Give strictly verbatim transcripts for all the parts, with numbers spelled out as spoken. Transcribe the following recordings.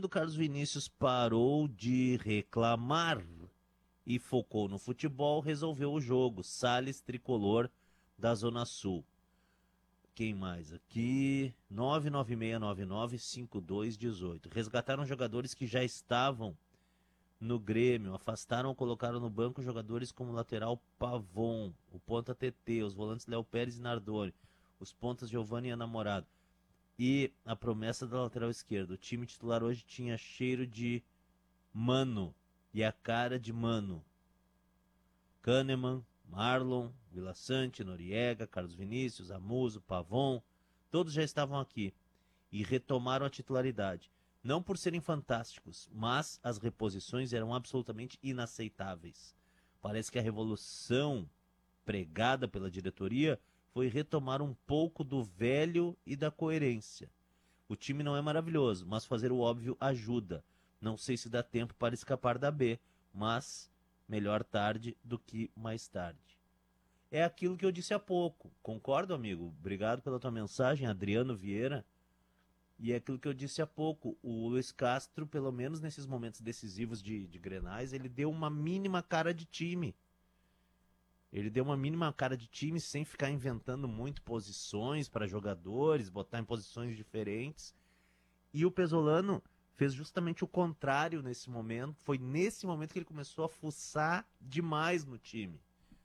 quando Carlos Vinícius parou de reclamar e focou no futebol, resolveu o jogo. Salles, tricolor da Zona Sul. Quem mais aqui? nove nove seis nove nove cinco dois um oito. Resgataram jogadores que já estavam no Grêmio, afastaram ou colocaram no banco jogadores como o lateral Pavon, o ponta T T, os volantes Léo Pérez e Nardoni, os pontas Giovanni e Namorado. E a promessa da lateral esquerda. O time titular hoje tinha cheiro de Mano e a cara de Mano. Kahneman, Marlon, Vila Sante, Noriega, Carlos Vinícius, Amuso, Pavon, todos já estavam aqui e retomaram a titularidade. Não por serem fantásticos, mas as reposições eram absolutamente inaceitáveis. Parece que a revolução pregada pela diretoria foi retomar um pouco do velho e da coerência. O time não é maravilhoso, mas fazer o óbvio ajuda. Não sei se dá tempo para escapar da B, mas melhor tarde do que mais tarde. É aquilo que eu disse há pouco. Concordo, amigo? Obrigado pela tua mensagem, Adriano Vieira. E é aquilo que eu disse há pouco. O Luiz Castro, pelo menos nesses momentos decisivos de, de Grenais, ele deu uma mínima cara de time. Ele deu uma mínima cara de time sem ficar inventando muito posições para jogadores, botar em posições diferentes. E o Pesolano fez justamente o contrário nesse momento. Foi nesse momento que ele começou a fuçar demais no time.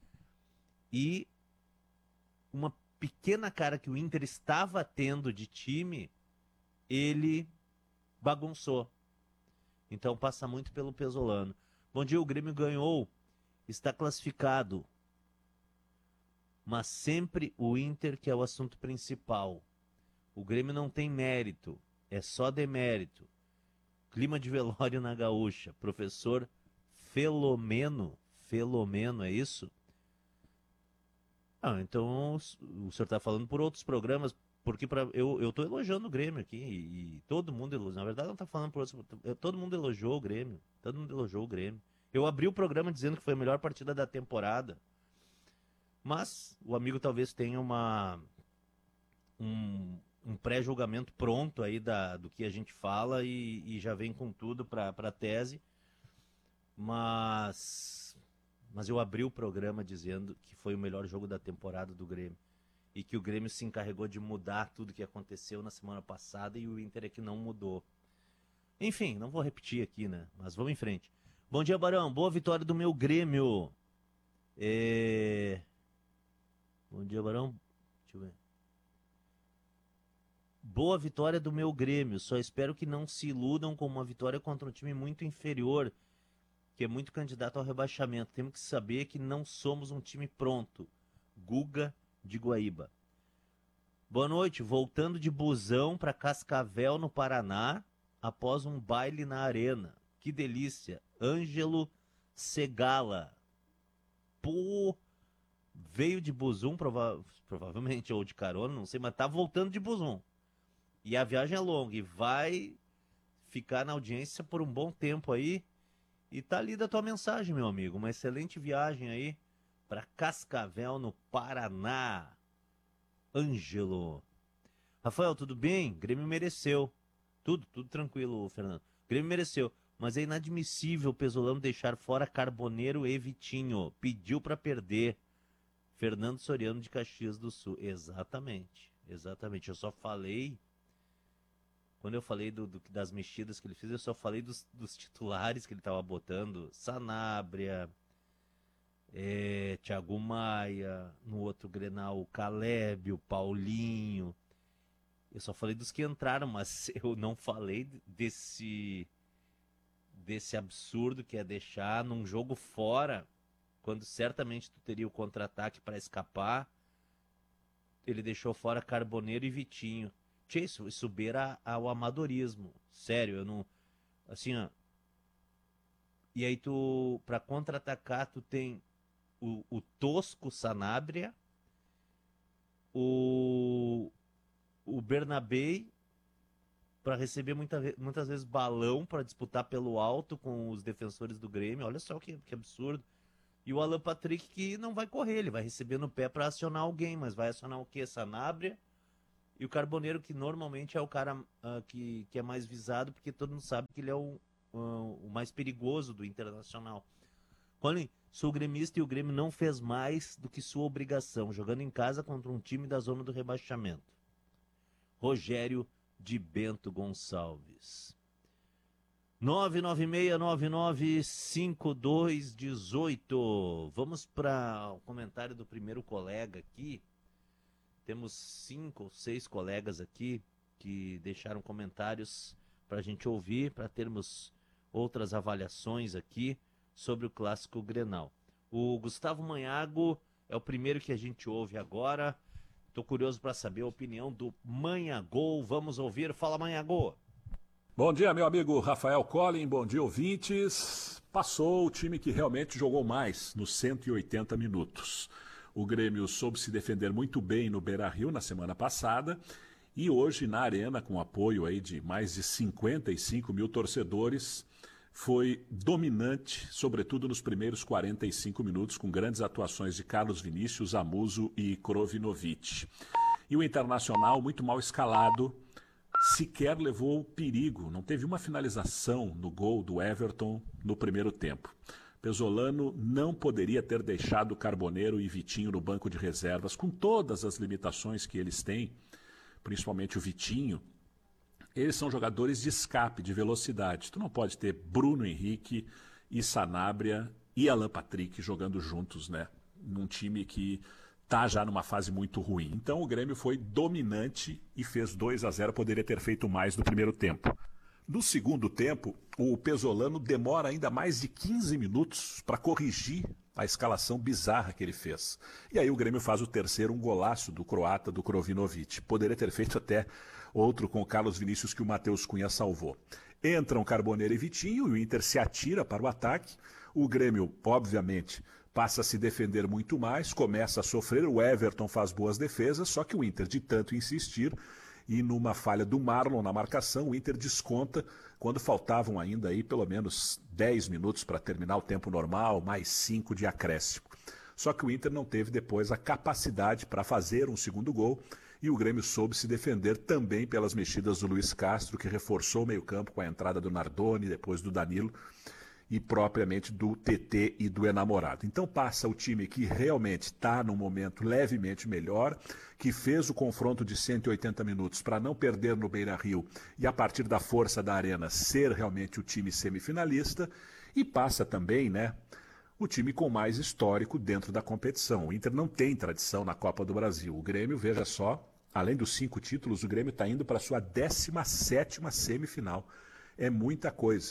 E uma pequena cara que o Inter estava tendo de time, ele bagunçou. Então passa muito pelo Pesolano. Bom dia, o Grêmio ganhou, está classificado. Mas sempre o Inter que é o assunto principal. O Grêmio não tem mérito, é só demérito. Clima de velório na Gaúcha. Professor Felomeno, Felomeno, é isso? Ah, então o senhor está falando por outros programas, porque pra, eu, eu tô elogiando o Grêmio aqui, e, e todo mundo elogiou. Na verdade, não está falando por outros. Todo mundo elogiou o Grêmio. Todo mundo elogiou o Grêmio. Eu abri o programa dizendo que foi a melhor partida da temporada. Mas o amigo talvez tenha uma um, um pré-julgamento pronto aí da, do que a gente fala e, e já vem com tudo para a tese. Mas, mas eu abri o programa dizendo que foi o melhor jogo da temporada do Grêmio. E que o Grêmio se encarregou de mudar tudo que aconteceu na semana passada e o Inter é que não mudou. Enfim, não vou repetir aqui, né? Mas vamos em frente. Bom dia, Barão. Boa vitória do meu Grêmio. É... Bom dia, Barão. Deixa eu ver. Boa vitória do meu Grêmio. Só espero que não se iludam com uma vitória contra um time muito inferior, que é muito candidato ao rebaixamento. Temos que saber que não somos um time pronto. Guga de Guaíba. Boa noite. Voltando de busão para Cascavel, no Paraná, após um baile na arena. Que delícia. Ângelo Segala. Pô... Veio de busão, prova provavelmente, ou de carona, não sei, mas tá voltando de busão. E a viagem é longa e vai ficar na audiência por um bom tempo aí. E tá ali da tua mensagem, meu amigo. Uma excelente viagem aí para Cascavel, no Paraná. Ângelo. Rafael, tudo bem? Grêmio mereceu. Tudo, tudo tranquilo, Fernando. Grêmio mereceu. Mas é inadmissível o Pesolano deixar fora Carboneiro e Vitinho. Pediu para perder. Fernando Soriano de Caxias do Sul. Exatamente, exatamente. Eu só falei, quando eu falei do, do, das mexidas que ele fez, eu só falei dos, dos titulares que ele estava botando. Sanabria, é, Thiago Maia, no outro Grenal, o Caleb, o Paulinho. Eu só falei dos que entraram, mas eu não falei desse, desse absurdo que é deixar num jogo fora, quando certamente tu teria o contra-ataque para escapar. Ele deixou fora Carboneiro e Vitinho. Tchê, isso, isso beira ao amadorismo. Sério, eu não... Assim, ó... E aí tu... Pra contra-atacar, tu tem o, o tosco Sanabria, o... O Bernabei, para receber muita, muitas vezes balão para disputar pelo alto com os defensores do Grêmio. Olha só que, que absurdo. E o Alan Patrick que não vai correr, ele vai receber no pé para acionar alguém, mas vai acionar o quê? Sanabria E o Carboneiro, que normalmente é o cara uh, que, que é mais visado, porque todo mundo sabe que ele é o, uh, o mais perigoso do Internacional. Colin, sou gremista e o Grêmio não fez mais do que sua obrigação, jogando em casa contra um time da zona do rebaixamento. Rogério de Bento Gonçalves. nove nove seis nove nove cinco dois um oito. Vamos para o comentário do primeiro colega aqui. Temos cinco ou seis colegas aqui que deixaram comentários para a gente ouvir, para termos outras avaliações aqui sobre o Clássico Grenal. O Gustavo Manhago é o primeiro que a gente ouve agora. Estou curioso para saber a opinião do Manhagol. Vamos ouvir. Fala, Manhagol. Bom dia, meu amigo Rafael Collin. Bom dia, ouvintes. Passou o time que realmente jogou mais nos cento e oitenta minutos. O Grêmio soube se defender muito bem no Beira-Rio na semana passada e hoje na Arena, com apoio aí de mais de cinquenta e cinco mil torcedores, foi dominante, sobretudo nos primeiros quarenta e cinco minutos, com grandes atuações de Carlos Vinícius, Amuso e Krovinovic. E o Internacional, muito mal escalado, sequer levou perigo, não teve uma finalização no gol do Everton no primeiro tempo. Pesolano não poderia ter deixado Carboneiro e Vitinho no banco de reservas, com todas as limitações que eles têm, principalmente o Vitinho. Eles são jogadores de escape, de velocidade. Tu não pode ter Bruno Henrique e Sanabria e Alan Patrick jogando juntos, né? Num time que tá já numa fase muito ruim. Então o Grêmio foi dominante e fez dois a zero, poderia ter feito mais no primeiro tempo. No segundo tempo, o Pesolano demora ainda mais de quinze minutos para corrigir a escalação bizarra que ele fez. E aí o Grêmio faz o terceiro, um golaço do croata, do Krovinovic. Poderia ter feito até outro com o Carlos Vinícius que o Matheus Cunha salvou. Entram Carboneiro e Vitinho e o Inter se atira para o ataque. O Grêmio, obviamente, passa a se defender muito mais, começa a sofrer. O Everton faz boas defesas, só que o Inter, de tanto insistir, e numa falha do Marlon na marcação, o Inter desconta quando faltavam ainda aí pelo menos dez minutos para terminar o tempo normal, mais cinco de acréscimo. Só que o Inter não teve depois a capacidade para fazer um segundo gol e o Grêmio soube se defender também pelas mexidas do Luiz Castro, que reforçou o meio-campo com a entrada do Nardoni, depois do Danilo e propriamente do T T e do Enamorado. Então passa o time que realmente está num momento levemente melhor, que fez o confronto de cento e oitenta minutos para não perder no Beira-Rio e a partir da força da Arena ser realmente o time semifinalista, e passa também, né, o time com mais histórico dentro da competição. O Inter não tem tradição na Copa do Brasil. O Grêmio, veja só, além dos cinco títulos, o Grêmio está indo para a sua décima sétima semifinal. É muita coisa.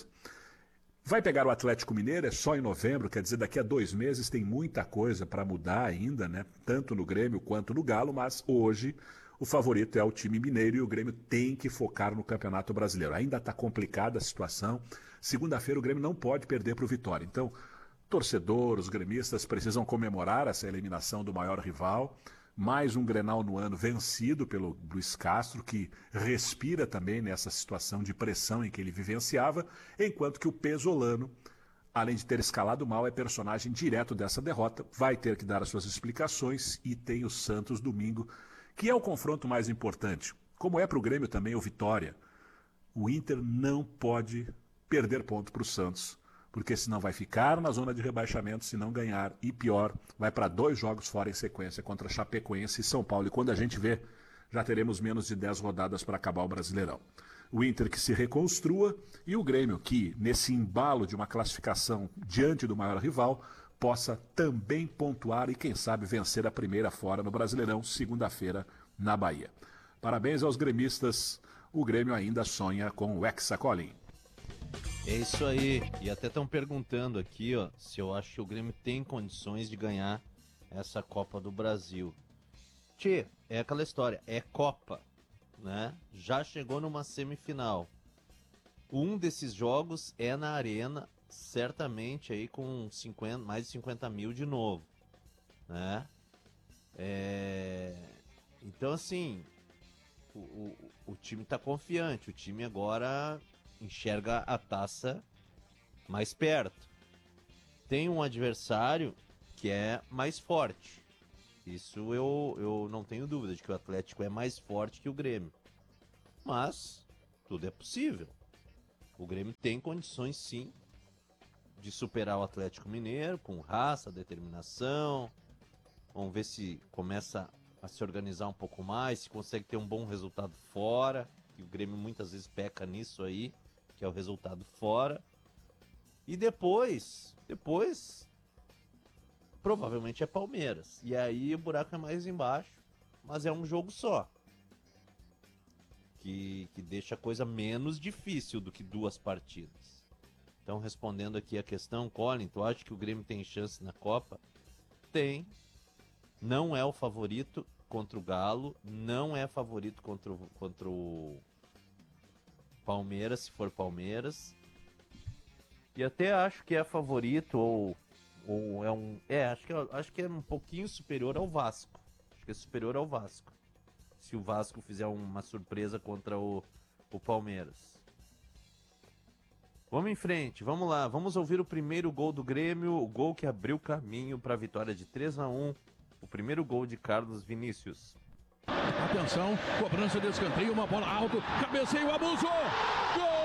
Vai pegar o Atlético Mineiro, é só em novembro, quer dizer, daqui a dois meses tem muita coisa para mudar ainda, né? Tanto no Grêmio quanto no Galo, mas hoje o favorito é o time mineiro e o Grêmio tem que focar no Campeonato Brasileiro. Ainda está complicada a situação. Segunda-feira o Grêmio não pode perder para o Vitória. Então, torcedor, os gremistas precisam comemorar essa eliminação do maior rival. Mais um Grenal no ano vencido pelo Luiz Castro, que respira também nessa situação de pressão em que ele vivenciava, enquanto que o Pesolano, além de ter escalado mal, é personagem direto dessa derrota, vai ter que dar as suas explicações e tem o Santos domingo, que é o confronto mais importante. Como é para o Grêmio também o Vitória, o Inter não pode perder ponto para o Santos, porque senão vai ficar na zona de rebaixamento se não ganhar, e pior, vai para dois jogos fora em sequência contra Chapecoense e São Paulo, e quando a gente vê, já teremos menos de dez rodadas para acabar o Brasileirão. O Inter que se reconstrua e o Grêmio que, nesse embalo de uma classificação diante do maior rival, possa também pontuar e quem sabe vencer a primeira fora no Brasileirão, segunda-feira na Bahia. Parabéns aos gremistas, o Grêmio ainda sonha com o Hexacolin. É isso aí. E até estão perguntando aqui, ó, se eu acho que o Grêmio tem condições de ganhar essa Copa do Brasil. Tchê, é aquela história, é Copa, né? Já chegou numa semifinal. Um desses jogos é na Arena, certamente aí com cinquenta, mais de cinquenta mil de novo, né? É... Então, assim, o, o, o time tá confiante, o time agora enxerga a taça mais perto. Tem um adversário que é mais forte, Isso eu, eu não tenho dúvida de que o Atlético é mais forte que o Grêmio. Mas tudo é possível. O Grêmio tem condições, sim, de superar o Atlético Mineiro com raça, determinação. Vamos ver se começa a se organizar um pouco mais, se consegue ter um bom resultado fora, que o Grêmio muitas vezes peca nisso aí, que é o resultado fora. E depois, depois, provavelmente é Palmeiras. E aí o buraco é mais embaixo, mas é um jogo só. Que, que deixa a coisa menos difícil do que duas partidas. Então, respondendo aqui a questão, Colin, tu acha que o Grêmio tem chance na Copa? Tem. Não é o favorito contra o Galo, não é favorito contra o, contra o Palmeiras, se for Palmeiras. E até acho que é favorito, ou, ou é um... É, acho que, acho que é um pouquinho superior ao Vasco. Acho que é superior ao Vasco. Se o Vasco fizer uma surpresa contra o, o Palmeiras. Vamos em frente, vamos lá. Vamos ouvir o primeiro gol do Grêmio, o gol que abriu caminho para a vitória de três a um. O primeiro gol de Carlos Vinícius. Atenção, cobrança de escanteio, uma bola alto, cabeceio, abusou! Gol!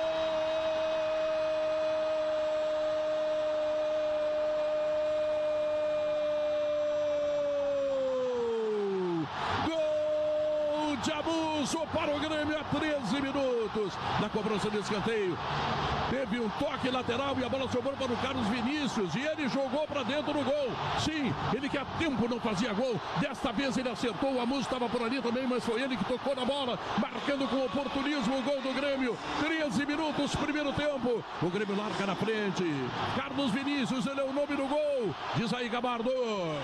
De abuso para o Grêmio a treze minutos. Na cobrança de escanteio, teve um toque lateral e a bola sobrou para o Carlos Vinícius. E ele jogou para dentro do gol. Sim, ele que há tempo não fazia gol. Desta vez ele acertou. O Amuso estava por ali também, mas foi ele que tocou na bola, marcando com oportunismo o gol do Grêmio. treze minutos, primeiro tempo. O Grêmio larga na frente. Carlos Vinícius, ele é o nome do gol. Diz aí, Gabardo.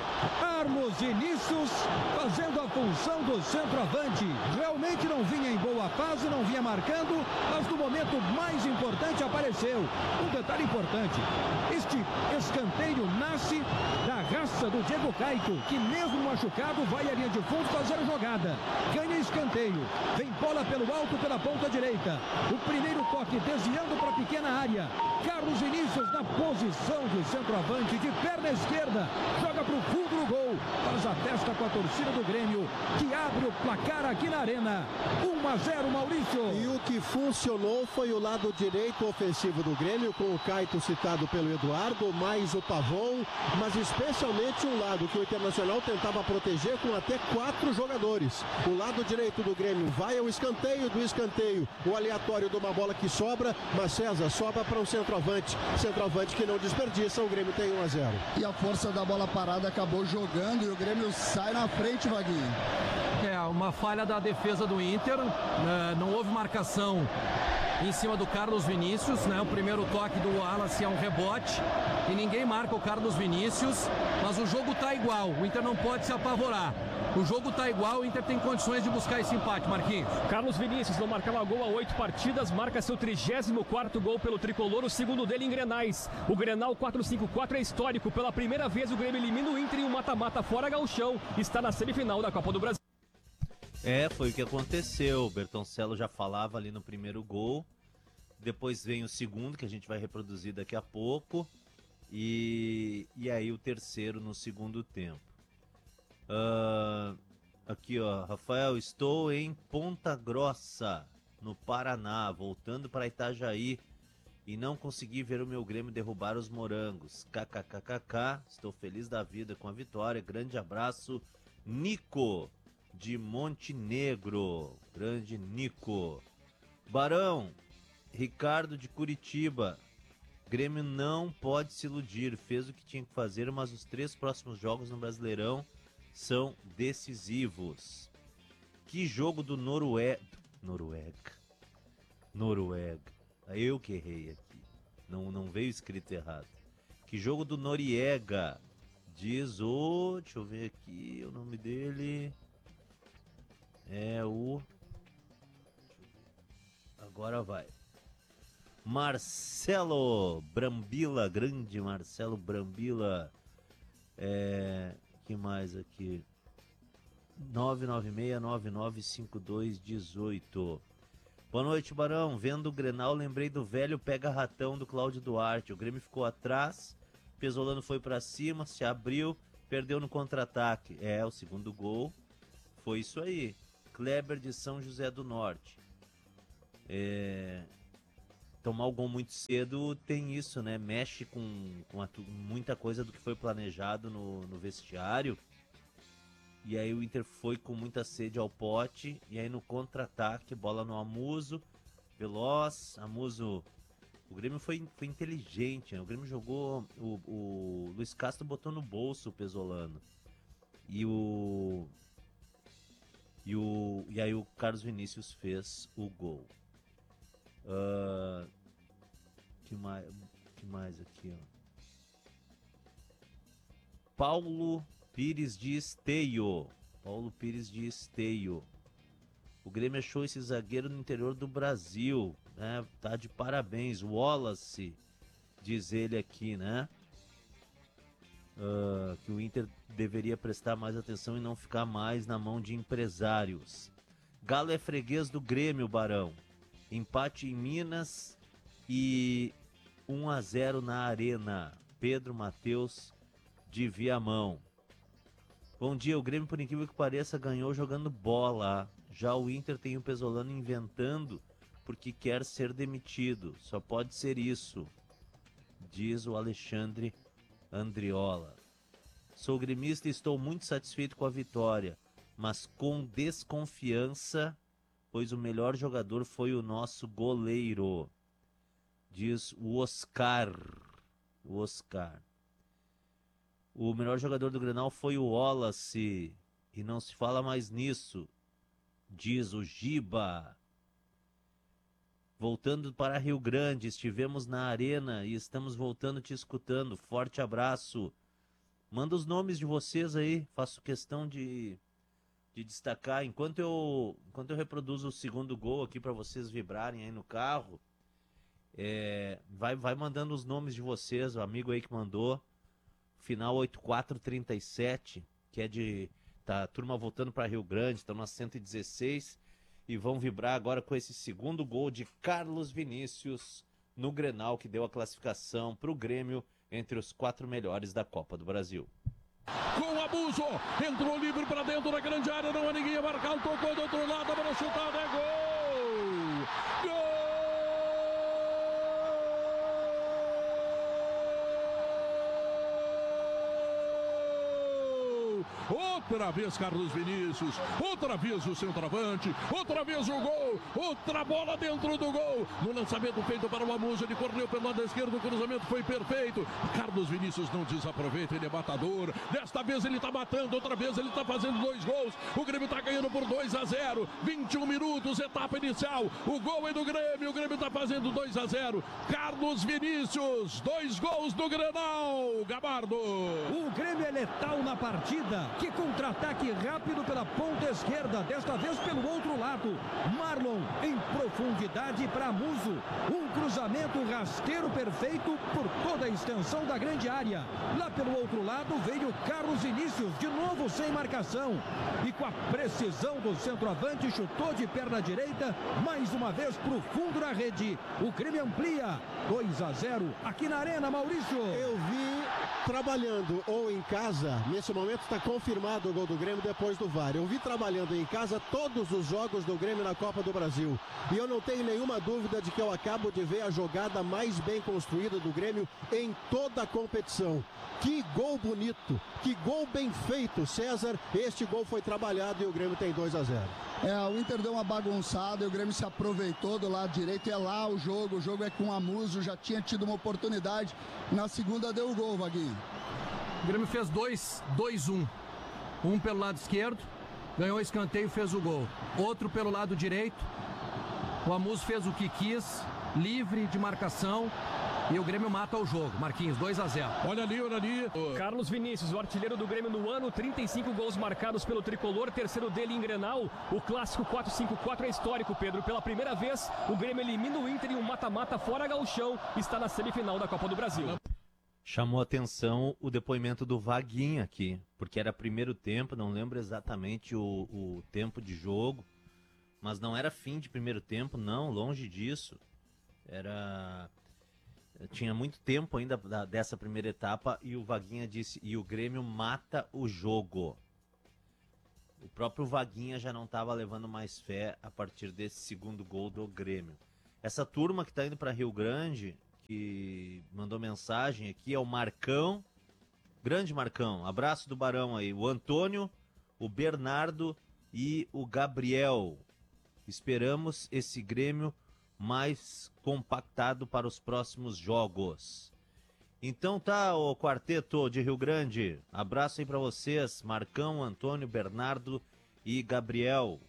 Carlos Vinícius fazendo a função do centroavante. Realmente não vinha em boa fase, não vinha marcando, mas no momento mais importante apareceu. Um detalhe importante, este escanteio nasce da raça do Diego Caito, que mesmo machucado vai à linha de fundo fazer a jogada. Ganha escanteio, vem bola pelo alto pela ponta direita. O primeiro toque desviando para a pequena área. Carlos Vinícius na posição de centroavante, de perna esquerda, joga para o fundo do gol, faz a festa com a torcida do Grêmio, que abre o placar aqui na Arena. um a zero, Maurício. E o que funcionou foi o lado direito ofensivo do Grêmio, com o Caito citado pelo Eduardo, mais o Pavon, mas especialmente um lado que o Internacional tentava proteger com até quatro jogadores. O lado direito do Grêmio vai ao escanteio, do escanteio o aleatório de uma bola que sobra, mas César sobra para um centroavante, centroavante que não desperdiça, o Grêmio tem um a zero. E a força da bola parada acabou jogando e o Grêmio sai na frente, Vaguinho. É, uma falha da defesa do Inter, né? Não houve marcação em cima do Carlos Vinícius, né? O primeiro toque do Wallace é um rebote e ninguém marca o Carlos Vinícius, mas o jogo tá igual, o Inter não pode se apavorar. O jogo tá igual, o Inter tem condições de buscar esse empate, Marquinhos. Carlos Vinícius não marcava gol há oito partidas, marca seu trigésimo quarto gol pelo Tricolor, o segundo dele em Grenais. O Grenal quatro cinco quatro é histórico, pela primeira vez o Grêmio elimina o Inter em um mata-mata fora gauchão, está na semifinal da Copa do Brasil. É, foi o que aconteceu. O Bertoncello já falava ali no primeiro gol. Depois vem o segundo, que a gente vai reproduzir daqui a pouco. E, e aí o terceiro no segundo tempo. Uh, aqui, ó. Rafael, estou em Ponta Grossa, no Paraná, voltando para Itajaí. E não consegui ver o meu Grêmio derrubar os morangos. KKKKK. Estou feliz da vida com a vitória. Grande abraço, Nico, de Montenegro. Grande Nico. Barão, Ricardo de Curitiba. Grêmio não pode se iludir. Fez o que tinha que fazer, mas os três próximos jogos no Brasileirão são decisivos. Que jogo do Noruega. Noruega. Noruega. Eu que errei aqui. Não, não veio escrito errado. Que jogo do Noriega. Diz o... Deixa eu ver aqui o nome dele. É o... Agora vai. Marcelo Brambila. Grande Marcelo Brambila. É... que mais aqui? nove nove seis nove nove cinco dois um oito. Boa noite, Barão. Vendo o Grenal, lembrei do velho pega-ratão do Cláudio Duarte. O Grêmio ficou atrás, Pesolano foi pra cima, se abriu Perdeu no contra-ataque. É, o segundo gol foi isso aí. Kleber de São José do Norte. É... Tomar o gol muito cedo tem isso, né? Mexe com, com a, muita coisa do que foi planejado no, no vestiário. E aí o Inter foi com muita sede ao pote. E aí no contra-ataque, bola no Amuso. Veloz, Amuso... O Grêmio foi, foi inteligente, né? O Grêmio jogou... O, o Luiz Castro botou no bolso o Pesolano. E o... E, o, e aí o Carlos Vinícius fez o gol. Uh, que, mais, que mais aqui, ó? Paulo Pires de Esteio. Paulo Pires de Esteio. O Grêmio achou esse zagueiro no interior do Brasil, né? Tá de parabéns. Wallace, diz ele aqui, né? Uh, que o Inter deveria prestar mais atenção e não ficar mais na mão de empresários. Galo é freguês do Grêmio, Barão. Empate em Minas e um a zero na Arena. Pedro Matheus de Viamão. Bom dia, o Grêmio, por incrível que pareça, ganhou jogando bola. Já o Inter tem o Pesolano inventando porque quer ser demitido. Só pode ser isso, diz o Alexandre Andriola. Sou gremista e estou muito satisfeito com a vitória, mas com desconfiança, pois o melhor jogador foi o nosso goleiro, diz o Oscar. O Oscar. O melhor jogador do Grenal foi o Wallace, e não se fala mais nisso, diz o Giba. Voltando para Rio Grande, estivemos na arena e estamos voltando te escutando. Forte abraço. Manda os nomes de vocês aí, faço questão de, de destacar. Enquanto eu, enquanto eu reproduzo o segundo gol aqui para vocês vibrarem aí no carro, é, vai, vai mandando os nomes de vocês, o amigo aí que mandou. Final oito quatro trinta e sete, que é de... Tá a turma voltando para Rio Grande, estão na cento e dezesseis e vão vibrar agora com esse segundo gol de Carlos Vinícius no Grenal, que deu a classificação para o Grêmio entre os quatro melhores da Copa do Brasil. Com abuso, entrou livre para dentro da grande área, não há ninguém a marcar, tocou do outro lado, a bola chutada, é gol! Gol! Outra vez Carlos Vinícius, outra vez o centroavante, outra vez o gol, outra bola dentro do gol, no lançamento feito para o Amuso, ele correu pelo lado esquerdo, o cruzamento foi perfeito, Carlos Vinícius não desaproveita, ele é matador, desta vez ele está matando, outra vez ele está fazendo dois gols, o Grêmio está ganhando por dois a zero, vinte e um minutos, etapa inicial, o gol é do Grêmio, o Grêmio está fazendo dois a zero, Carlos Vinícius, dois gols do Grenal, Gabardo. O Grêmio é letal na partida, que contra-ataque rápido pela ponta esquerda, desta vez pelo outro lado. Marlon em profundidade para Muso. Um cruzamento rasteiro perfeito por toda a extensão da grande área. Lá pelo outro lado veio Carlos Vinícius, de novo sem marcação. E com a precisão do centroavante, chutou de perna direita, mais uma vez para o fundo da rede. O Grêmio amplia dois a zero aqui na Arena, Maurício. Eu vi trabalhando ou em casa, nesse momento está confirmado o gol do Grêmio depois do V A R. Eu vi trabalhando em casa todos os jogos do Grêmio na Copa do Brasil. E eu não tenho nenhuma dúvida de que eu acabo de ver a jogada mais bem construída do Grêmio em toda a competição. Que gol bonito, que gol bem feito, César. Este gol foi trabalhado e o Grêmio tem dois a zero. É, o Inter deu uma bagunçada e o Grêmio se aproveitou do lado direito. É lá o jogo, o jogo é com o Amuso, já tinha tido uma oportunidade. Na segunda deu o gol, Vaguinho. O Grêmio fez dois, dois, um. Um pelo lado esquerdo, ganhou o escanteio e fez o gol. Outro pelo lado direito, o Amuso fez o que quis, livre de marcação, e o Grêmio mata o jogo. Marquinhos, dois a zero. Olha ali, olha ali. Carlos Vinícius, o artilheiro do Grêmio no ano, trinta e cinco gols marcados pelo tricolor, terceiro dele em Grenal. O clássico quatro cinco quatro é histórico, Pedro. Pela primeira vez, o Grêmio elimina o Inter em um mata-mata fora gauchão, está na semifinal da Copa do Brasil. Chamou atenção o depoimento do Vaguinho aqui, porque era primeiro tempo, não lembro exatamente o, o tempo de jogo, mas não era fim de primeiro tempo, não, longe disso. Era... tinha muito tempo ainda da, dessa primeira etapa e o Vaguinha disse, e o Grêmio mata o jogo. O próprio Vaguinha já não estava levando mais fé a partir desse segundo gol do Grêmio. Essa turma que está indo para Rio Grande, que mandou mensagem aqui, é o Marcão, grande Marcão, abraço do Barão aí, o Antônio, o Bernardo e o Gabriel. Esperamos esse Grêmio mais compactado para os próximos jogos. Então tá, o quarteto de Rio Grande, abraço aí pra vocês, Marcão, Antônio, Bernardo e Gabriel.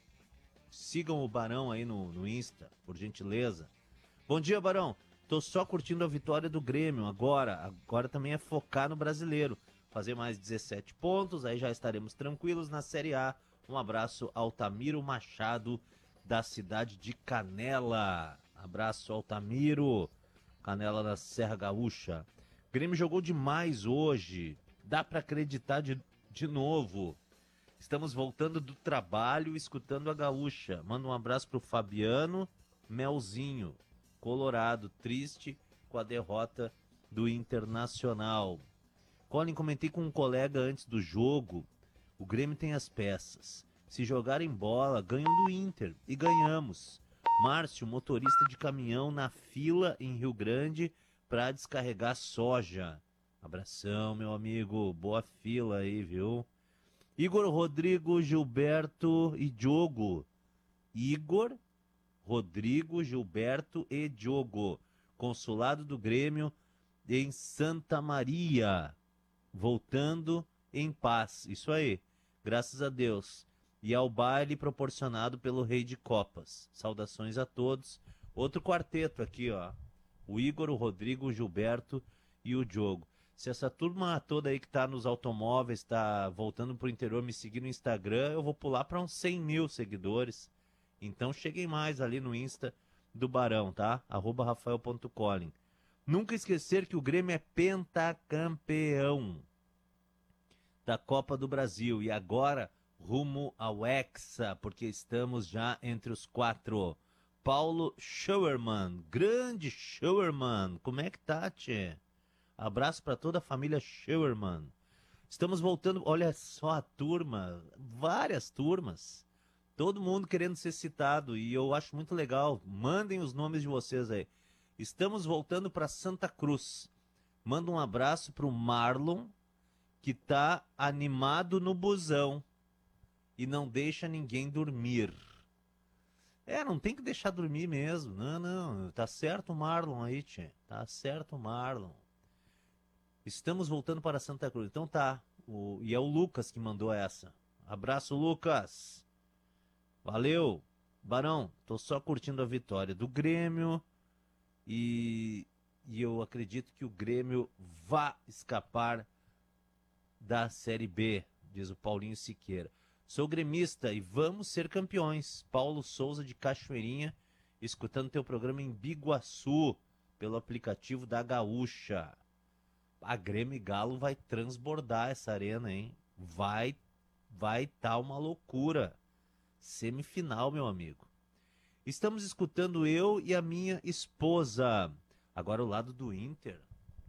Sigam o Barão aí no, no Insta, por gentileza. Bom dia, Barão, tô só curtindo a vitória do Grêmio agora, agora também é focar no brasileiro, fazer mais dezessete pontos, aí já estaremos tranquilos na Série A. Um abraço, Altamiro Machado, da cidade de Canela. Abraço, Altamiro, Canela da Serra Gaúcha. O Grêmio jogou demais hoje, dá pra acreditar de, de novo. Estamos voltando do trabalho, escutando a Gaúcha. Manda um abraço pro Fabiano Melzinho, Colorado, triste com a derrota do Internacional. Colin, comentei com um colega antes do jogo, o Grêmio tem as peças. Se jogarem bola, ganham do Inter. E ganhamos. Márcio, motorista de caminhão na fila em Rio Grande para descarregar soja. Abração, meu amigo. Boa fila aí, viu? Igor, Rodrigo, Gilberto e Diogo. Igor, Rodrigo, Gilberto e Diogo. Consulado do Grêmio em Santa Maria. Voltando em paz. Isso aí. Graças a Deus. E ao baile proporcionado pelo Rei de Copas. Saudações a todos. Outro quarteto aqui, ó. O Igor, o Rodrigo, o Gilberto e o Diogo. Se essa turma toda aí que tá nos automóveis, tá voltando pro interior, me seguir no Instagram, eu vou pular para uns cem mil seguidores. Então cheguem mais ali no Insta do Barão, tá? arroba rafael ponto colin. Nunca esquecer que o Grêmio é pentacampeão da Copa do Brasil. E agora rumo ao Hexa, porque estamos já entre os quatro. Paulo Schauerman, grande Schauerman, como é que tá, tchê? Abraço para toda a família Schauerman. Estamos voltando, olha só a turma, várias turmas, todo mundo querendo ser citado e eu acho muito legal. Mandem os nomes de vocês aí. Estamos voltando para Santa Cruz. Manda um abraço pro Marlon, que tá animado no busão e não deixa ninguém dormir. É, não tem que deixar dormir mesmo. Não, não. Tá certo o Marlon aí, tchê. Tá certo o Marlon. Estamos voltando para Santa Cruz. Então tá. O... E é o Lucas que mandou essa. Abraço, Lucas. Valeu. Barão, tô só curtindo a vitória do Grêmio. E, e eu acredito que o Grêmio vá escapar da Série B, diz o Paulinho Siqueira. Sou gremista e vamos ser campeões. Paulo Souza de Cachoeirinha, escutando teu programa em Biguaçu, pelo aplicativo da Gaúcha. A Grêmio e Galo vai transbordar essa arena, hein? Vai, vai tá uma loucura. Semifinal, meu amigo. Estamos escutando eu e a minha esposa. Agora o lado do Inter.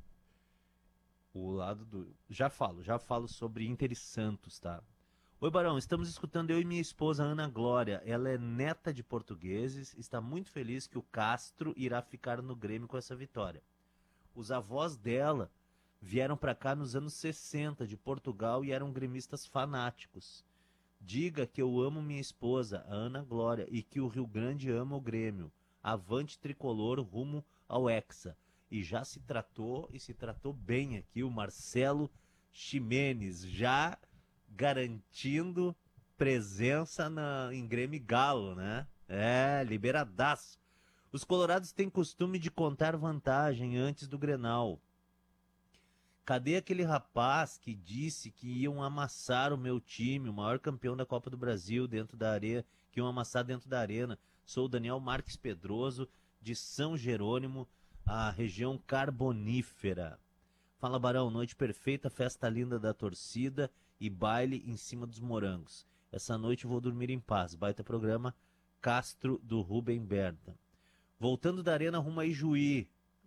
O lado do... Já falo, já falo sobre Inter e Santos, tá? Oi, Barão, estamos escutando eu e minha esposa Ana Glória. Ela é neta de portugueses, está muito feliz que o Castro irá ficar no Grêmio com essa vitória. Os avós dela vieram para cá nos anos sessenta de Portugal e eram gremistas fanáticos. Diga que eu amo minha esposa, a Ana Glória, e que o Rio Grande ama o Grêmio. Avante tricolor rumo ao Hexa. E já se tratou, e se tratou bem aqui, o Marcelo Ximenes, já garantindo presença na, em Grêmio e Galo, né? É, liberadaço. Os colorados têm costume de contar vantagem antes do Grenal. Cadê aquele rapaz que disse que iam amassar o meu time, o maior campeão da Copa do Brasil, dentro da areia, que iam amassar dentro da arena? Sou o Daniel Marques Pedroso, de São Jerônimo, a região carbonífera. Fala, Barão, noite perfeita, festa linda da torcida e baile em cima dos morangos. Essa noite vou dormir em paz. Baita programa, Castro do Rubem Berta. Voltando da arena rumo a Ijuí.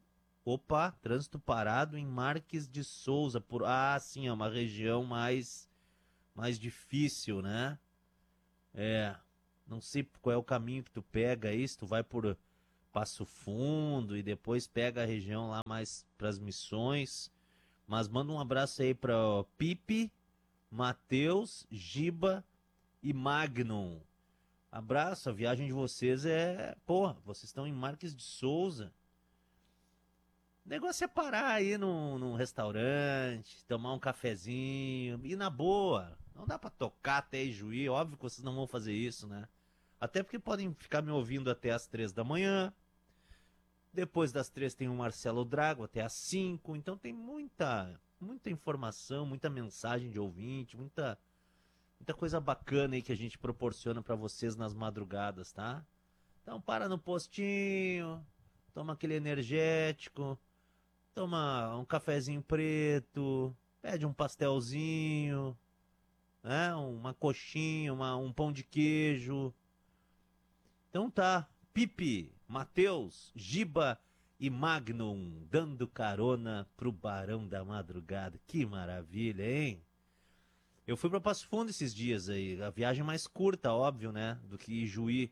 Opa, trânsito parado em Marques de Souza. Por... Ah, sim, é uma região mais, mais difícil, né? É, não sei qual é o caminho que tu pega aí, se tu vai por Passo Fundo e depois pega a região lá mais pras Missões. Mas manda um abraço aí pra Pipe, Matheus, Giba e Magnum. Abraço, a viagem de vocês é... Porra, vocês estão em Marques de Souza. O negócio é parar aí num, num restaurante, tomar um cafezinho, e na boa. Não dá pra tocar até Ijuí, óbvio que vocês não vão fazer isso, né? Até porque podem ficar me ouvindo até as três da manhã. Depois das três tem o Marcelo Drago até as cinco. Então tem muita, muita informação, muita mensagem de ouvinte, muita, muita coisa bacana aí que a gente proporciona pra vocês nas madrugadas, tá? Então para no postinho, toma aquele energético, toma um cafezinho preto, pede um pastelzinho, né? Uma coxinha, uma, um pão de queijo. Então tá, Pipe, Matheus, Giba e Magnum dando carona pro Barão da Madrugada. Que maravilha, hein? Eu fui pra Passo Fundo esses dias aí, a viagem mais curta, óbvio, né? Do que Ijuí.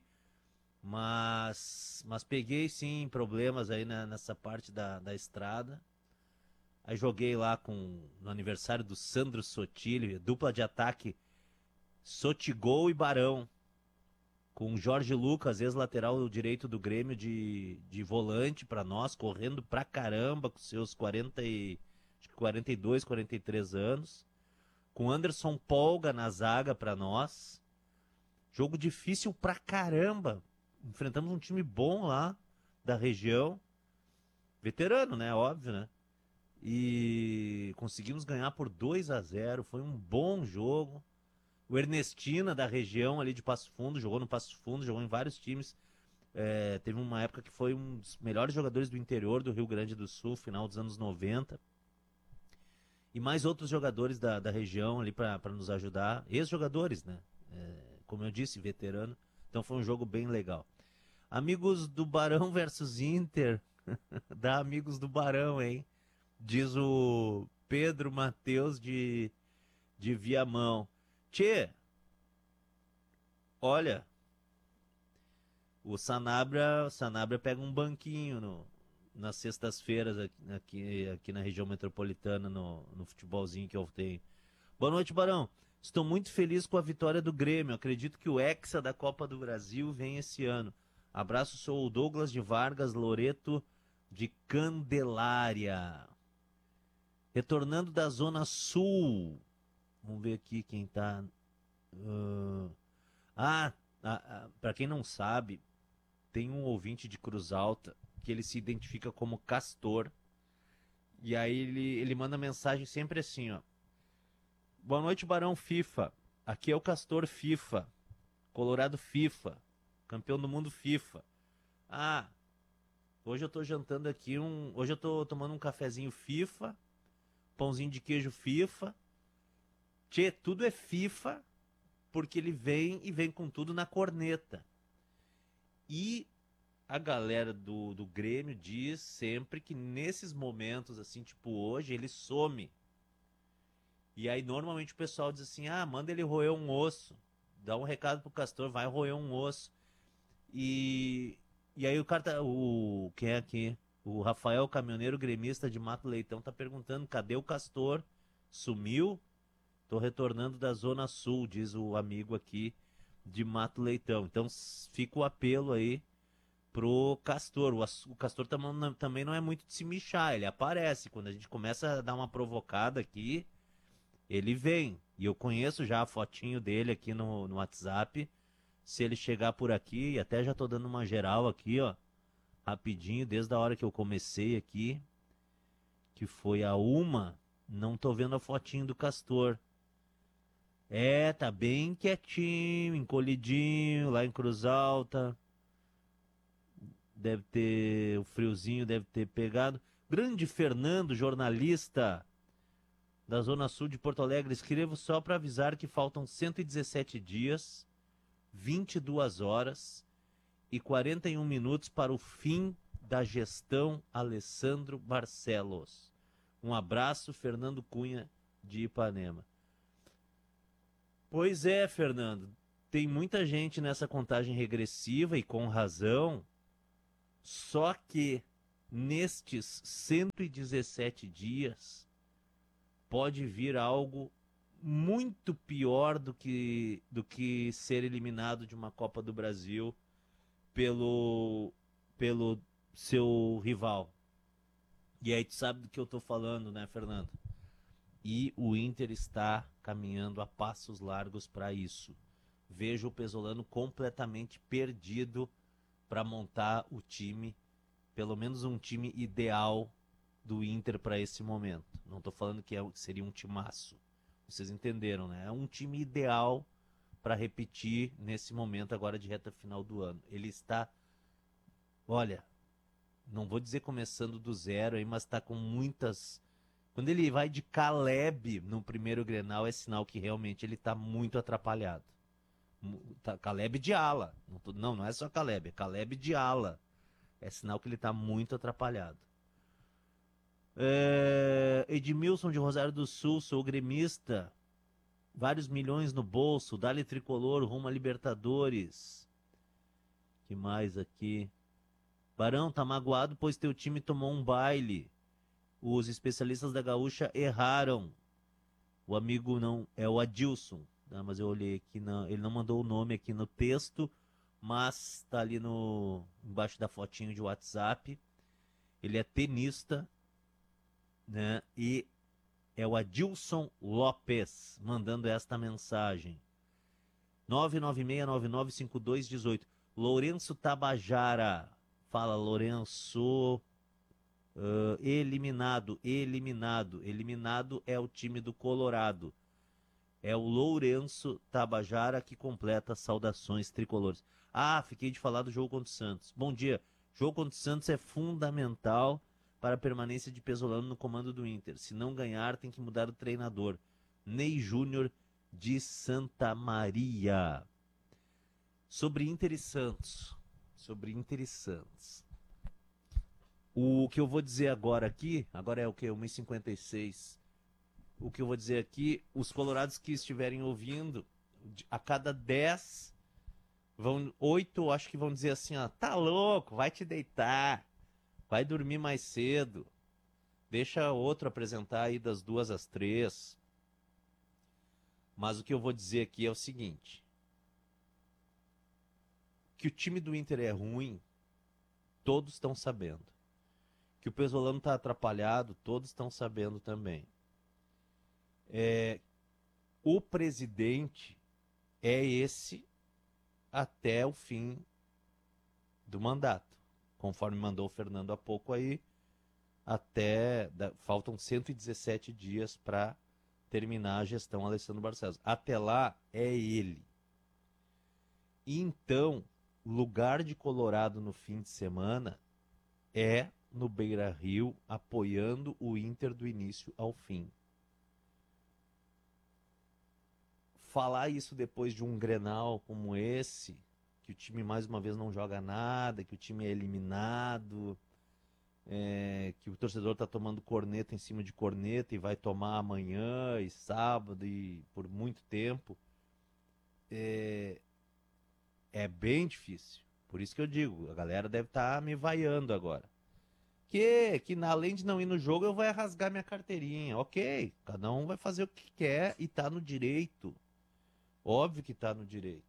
Mas, mas peguei sim problemas aí na, nessa parte da, da estrada. Aí joguei lá com no aniversário do Sandro Sotile, dupla de ataque Sotigol e Barão, com Jorge Lucas, ex-lateral direito do Grêmio de, de volante pra nós, correndo pra caramba com seus quarenta e, quarenta e dois, quarenta e três anos, com Anderson Polga na zaga pra nós. Jogo difícil pra caramba. Enfrentamos um time bom lá da região, veterano, né, óbvio, né? E conseguimos ganhar por dois a zero, foi um bom jogo. O Ernestina da região ali de Passo Fundo, jogou no Passo Fundo, jogou em vários times. É, teve uma época que foi um dos melhores jogadores do interior do Rio Grande do Sul, final dos anos noventa. E mais outros jogadores da, da região ali para nos ajudar, ex-jogadores, né? É, como eu disse, veterano. Então foi um jogo bem legal. Amigos do Barão versus Inter. Dá amigos do Barão, hein? Diz o Pedro Matheus de, de Viamão. Tchê, olha, o Sanabria, o Sanabria pega um banquinho no, nas sextas-feiras aqui, aqui, aqui na região metropolitana, no, no futebolzinho que eu tenho. Boa noite, Barão. Estou muito feliz com a vitória do Grêmio. Acredito que o Hexa da Copa do Brasil vem esse ano. Abraço, sou o Douglas de Vargas Loreto de Candelária. Retornando da Zona Sul. Vamos ver aqui quem tá. Uh... Ah, ah, ah para quem não sabe, tem um ouvinte de Cruz Alta que ele se identifica como Castor. E aí ele, ele manda mensagem sempre assim, ó. Boa noite, Barão FIFA. Aqui é o Castor FIFA. Colorado FIFA. Campeão do mundo FIFA. Ah, hoje eu tô jantando aqui um... Hoje eu tô tomando um cafezinho FIFA. Pãozinho de queijo FIFA. Tchê, tudo é FIFA. Porque ele vem e vem com tudo na corneta. E a galera do, do Grêmio diz sempre que nesses momentos, assim, tipo hoje, ele some. E aí normalmente o pessoal diz assim, ah, manda ele roer um osso. Dá um recado pro Castor, vai roer um osso. E, e aí o cara tá, o quem é aqui? O Rafael, caminhoneiro gremista de Mato Leitão, tá perguntando, cadê o Castor? Sumiu? Tô retornando da Zona Sul, diz o amigo aqui de Mato Leitão. Então fica o apelo aí pro Castor. O, o Castor tam, também não é muito de se michar, ele aparece. Quando a gente começa a dar uma provocada aqui, ele vem. E eu conheço já a fotinho dele aqui no, no WhatsApp. Se ele chegar por aqui, até já tô dando uma geral aqui, ó. Rapidinho, desde a hora que eu comecei aqui. Que foi a uma. Não tô vendo a fotinho do Castor. É, tá bem quietinho, encolhidinho, lá em Cruz Alta. Deve ter... O friozinho deve ter pegado. Grande Fernando, jornalista da Zona Sul de Porto Alegre. Escrevo só para avisar que faltam cento e dezessete dias, vinte e duas horas e quarenta e um minutos para o fim da gestão Alessandro Barcelos. Um abraço, Fernando Cunha, de Ipanema. Pois é, Fernando, tem muita gente nessa contagem regressiva e com razão, só que nestes cento e dezessete dias pode vir algo muito pior do que, do que ser eliminado de uma Copa do Brasil pelo, pelo seu rival. E aí tu sabe do que eu tô falando, né, Fernando? E o Inter está caminhando a passos largos para isso. Vejo o Pesolano completamente perdido para montar o time, pelo menos um time ideal do Inter para esse momento. Não estou falando que, é, que seria um timaço. Vocês entenderam, né? É um time ideal para repetir nesse momento agora de reta final do ano. Ele está, olha, não vou dizer começando do zero aí, mas está com muitas... Quando ele vai de Caleb no primeiro Grenal, é sinal que realmente ele está muito atrapalhado. Tá, Caleb de ala. Não, tô, não, não é só Caleb, é Caleb de ala. É sinal que ele está muito atrapalhado. É, Edmilson de Rosário do Sul, sou gremista. Vários milhões no bolso. Dá-lhe tricolor, rumo a Libertadores. Que mais aqui? Barão, tá magoado pois teu time tomou um baile. Os especialistas da Gaúcha erraram. O amigo não... É o Adilson. Ah, mas eu olhei aqui, não, ele não mandou o nome aqui no texto, mas tá ali no, embaixo da fotinho de WhatsApp. Ele é tenista, né? E é o Adilson Lopes mandando esta mensagem. nove nove seis nove nove cinco dois um oito. Lourenço Tabajara. Fala, Lourenço. Uh, eliminado, eliminado. Eliminado é o time do Colorado. É o Lourenço Tabajara que completa saudações tricolores. Ah, fiquei de falar do jogo contra o Santos. Bom dia. Jogo contra o Santos é fundamental para a permanência de Pesolano no comando do Inter. Se não ganhar, tem que mudar o treinador. Ney Júnior de Santa Maria. Sobre Inter e Santos. Sobre Inter e Santos. O que eu vou dizer agora aqui, agora é o que? uma e cinquenta e seis. O que eu vou dizer aqui, os colorados que estiverem ouvindo, a cada dez, vão, oito acho que vão dizer assim, ó, tá louco, vai te deitar, vai dormir mais cedo, deixa outro apresentar aí das duas às três. Mas o que eu vou dizer aqui é o seguinte, que o time do Inter é ruim, todos estão sabendo. Que o Pesolano está atrapalhado, todos estão sabendo também. É, o presidente é esse até o fim do mandato. Conforme mandou o Fernando há pouco aí, até da, faltam cento e dezessete dias para terminar a gestão Alessandro Barcelos. Até lá é ele. E então, lugar de Colorado no fim de semana é no Beira-Rio, apoiando o Inter do início ao fim. Falar isso depois de um Grenal como esse, que o time mais uma vez não joga nada, que o time é eliminado, é, que o torcedor está tomando corneta em cima de corneta e vai tomar amanhã e sábado e por muito tempo, é, é bem difícil. Por isso que eu digo, a galera deve estar tá me vaiando agora. Que, que além de não ir no jogo, eu vou rasgar minha carteirinha. Ok, cada um vai fazer o que quer e tá no direito. Óbvio que tá no direito.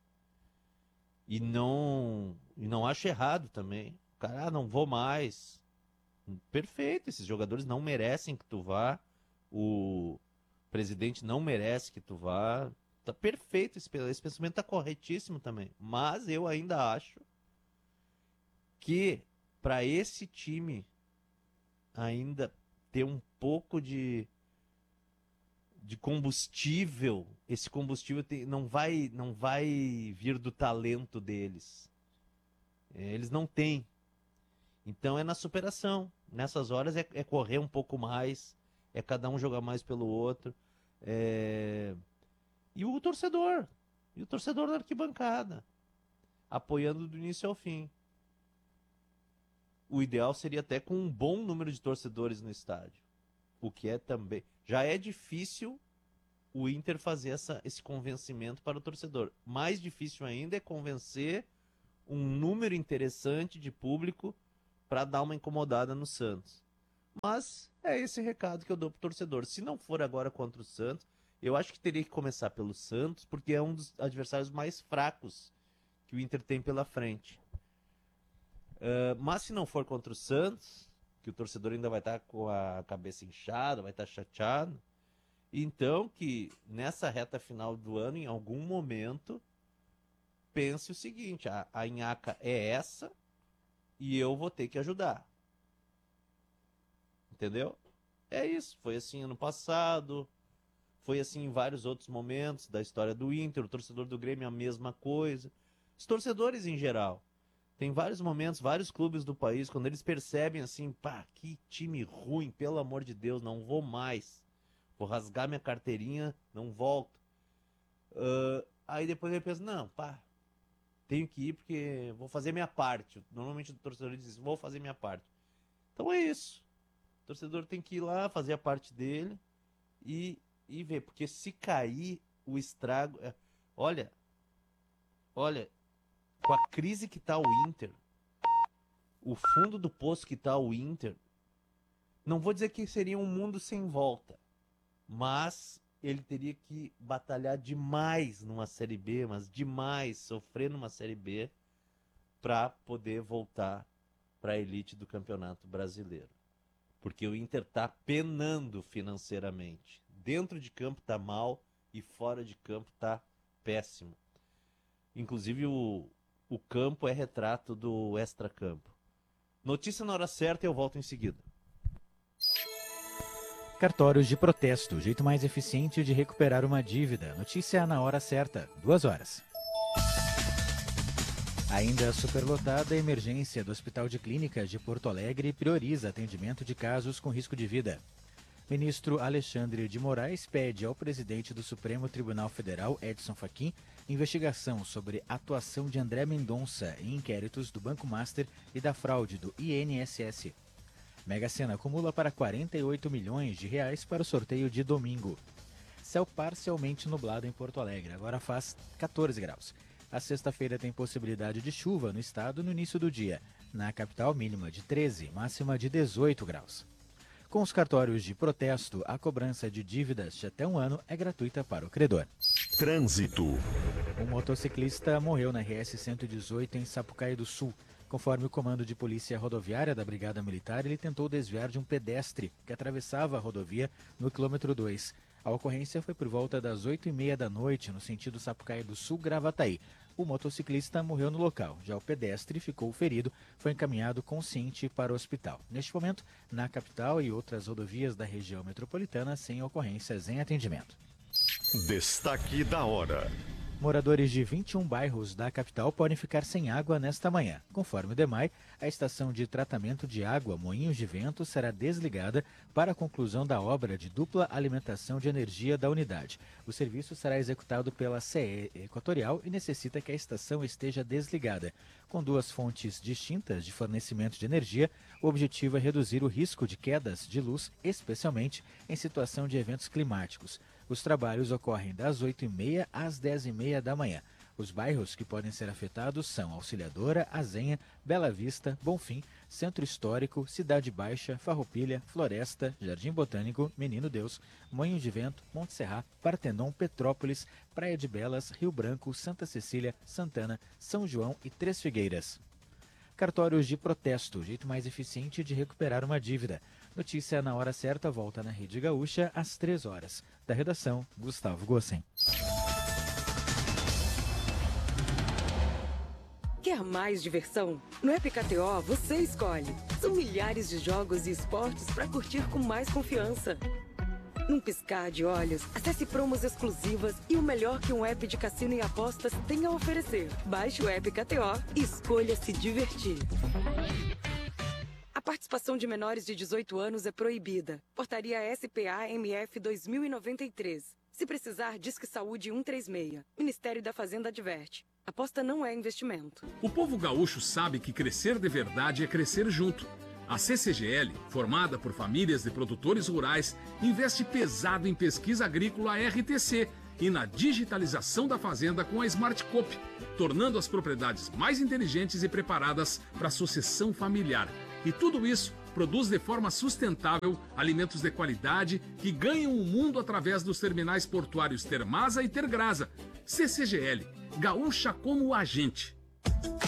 E não, e não acho errado também. Cara, ah, não vou mais. Perfeito, esses jogadores não merecem que tu vá. O presidente não merece que tu vá. Tá perfeito, esse, esse pensamento tá corretíssimo também. Mas eu ainda acho que para esse time ainda ter um pouco de, de combustível, esse combustível tem, não, vai, não vai vir do talento deles. É, eles não têm. Então é na superação. Nessas horas é, é correr um pouco mais, é cada um jogar mais pelo outro. É... E o torcedor, e o torcedor da arquibancada, apoiando do início ao fim. o ideal seria até com um bom número de torcedores no estádio. O que é também... Já é difícil o Inter fazer essa, esse convencimento para o torcedor. Mais difícil ainda é convencer um número interessante de público para dar uma incomodada no Santos. Mas é esse recado que eu dou pro torcedor. Se não for agora contra o Santos, eu acho que teria que começar pelo Santos, porque é um dos adversários mais fracos que o Inter tem pela frente. Uh, mas se não for contra o Santos, que o torcedor ainda vai estar com a cabeça inchada, vai estar chateado, então que nessa reta final do ano, em algum momento, pense o seguinte, a, a nhaca é essa e eu vou ter que ajudar. Entendeu? É isso, foi assim ano passado, foi assim em vários outros momentos da história do Inter, o torcedor do Grêmio a mesma coisa. Os torcedores em geral. Tem vários momentos, vários clubes do país, quando eles percebem assim, pá, que time ruim, pelo amor de Deus, não vou mais. Vou rasgar minha carteirinha, não volto. Uh, aí depois ele pensa, não, pá, tenho que ir porque vou fazer minha parte. Normalmente o torcedor diz, vou fazer minha parte. Então é isso. O torcedor tem que ir lá, fazer a parte dele e, e ver. Porque se cair, o estrago... É... Olha, olha... Com a crise que tá o Inter, o fundo do poço que tá o Inter, não vou dizer que seria um mundo sem volta, mas ele teria que batalhar demais numa Série B, mas demais, sofrer numa Série B, para poder voltar para a elite do Campeonato Brasileiro. Porque o Inter tá penando financeiramente. Dentro de campo tá mal e fora de campo tá péssimo. Inclusive o O campo é retrato do extracampo. Notícia na hora certa e eu volto em seguida. Cartórios de protesto, o jeito mais eficiente de recuperar uma dívida. Notícia na hora certa, duas horas. Ainda superlotada, a emergência do Hospital de Clínicas de Porto Alegre prioriza atendimento de casos com risco de vida. Ministro Alexandre de Moraes pede ao presidente do Supremo Tribunal Federal, Edson Fachin, investigação sobre a atuação de André Mendonça em inquéritos do Banco Master e da fraude do I N S S. Mega Sena acumula para quarenta e oito milhões de reais para o sorteio de domingo. Céu parcialmente nublado em Porto Alegre, agora faz catorze graus. A sexta-feira tem possibilidade de chuva no estado no início do dia. Na capital, mínima de treze, máxima de dezoito graus. Com os cartórios de protesto, a cobrança de dívidas de até um ano é gratuita para o credor. Trânsito. Um motociclista morreu na R S cento e dezoito em Sapucaí do Sul. Conforme o comando de polícia rodoviária da Brigada Militar, ele tentou desviar de um pedestre que atravessava a rodovia no quilômetro dois. A ocorrência foi por volta das oito e meia da noite, no sentido Sapucaí do Sul-Gravataí. O motociclista morreu no local, já o pedestre ficou ferido, foi encaminhado consciente para o hospital. Neste momento, na capital e outras rodovias da região metropolitana, sem ocorrências em atendimento. Destaque da hora. Moradores de vinte e um bairros da capital podem ficar sem água nesta manhã. Conforme o DEMAI, a estação de tratamento de água Moinhos de Vento será desligada para a conclusão da obra de dupla alimentação de energia da unidade. O serviço será executado pela C E Equatorial e necessita que a estação esteja desligada. Com duas fontes distintas de fornecimento de energia, o objetivo é reduzir o risco de quedas de luz, especialmente em situação de eventos climáticos. Os trabalhos ocorrem das oito e meia às dez e meia da manhã. Os bairros que podem ser afetados são Auxiliadora, Azenha, Bela Vista, Bonfim, Centro Histórico, Cidade Baixa, Farroupilha, Floresta, Jardim Botânico, Menino Deus, Moinho de Vento, Monte Serra, Partenon, Petrópolis, Praia de Belas, Rio Branco, Santa Cecília, Santana, São João e Três Figueiras. Cartórios de protesto, o jeito mais eficiente de recuperar uma dívida. Notícia na hora certa volta na Rede Gaúcha às três horas. Da redação, Gustavo Gossen. Quer mais diversão? No App K T O você escolhe. São milhares de jogos e esportes para curtir com mais confiança. Num piscar de olhos, acesse promos exclusivas e o melhor que um app de cassino e apostas tem a oferecer. Baixe o App K T O e escolha se divertir. A participação de menores de dezoito anos é proibida. Portaria S P A M F dois mil e noventa e três. Se precisar, Disque Saúde cento e trinta e seis. Ministério da Fazenda adverte. Aposta não é investimento. O povo gaúcho sabe que crescer de verdade é crescer junto. A C C G L, formada por famílias de produtores rurais, investe pesado em pesquisa agrícola R T C e na digitalização da fazenda com a Smart Cop, tornando as propriedades mais inteligentes e preparadas para a sucessão familiar. E tudo isso produz de forma sustentável alimentos de qualidade que ganham o mundo através dos terminais portuários Termasa e Tergrasa. C C G L, gaúcha como a gente.